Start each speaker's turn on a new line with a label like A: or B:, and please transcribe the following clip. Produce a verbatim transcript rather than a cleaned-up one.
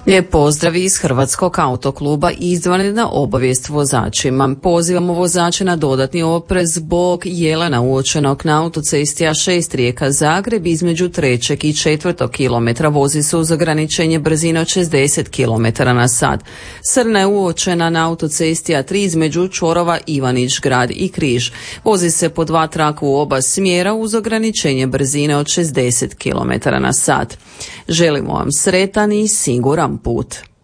A: Lijep pozdrav iz Hrvatskog autokluba i izvanredna obavijest vozačima. Pozivamo vozače na dodatni oprez zbog jelena uočenog na autocesti A šest Rijeka Zagreb između trećeg i četvrtog kilometra vozi se uz ograničenje brzine od šezdeset kilometara na sat. Srna je uočena na autocesti A tri između čvorova Ivanić Grad i Križ. Vozi se po dva traka u oba smjera uz ograničenje brzine od šezdeset kilometara na sat. Želimo vam sretan i siguran put.